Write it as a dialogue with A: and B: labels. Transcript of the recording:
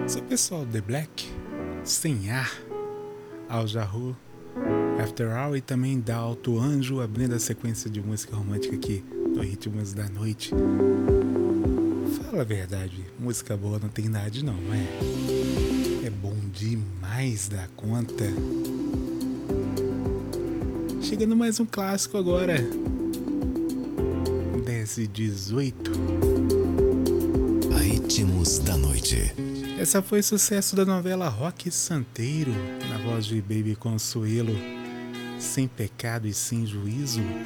A: Esse pessoal The Black, Sem Ar, Al Jarreau, After All e também da Alto Anjo, abrindo a sequência de música romântica aqui no Ritmos da Noite. Fala a verdade, música boa não tem idade não, é bom demais da conta. Chegando mais um clássico agora, 10:18.
B: Ritmos da Noite.
A: Essa foi sucesso da novela Roque Santeiro, na voz de Baby Consuelo, Sem Pecado e Sem Juízo.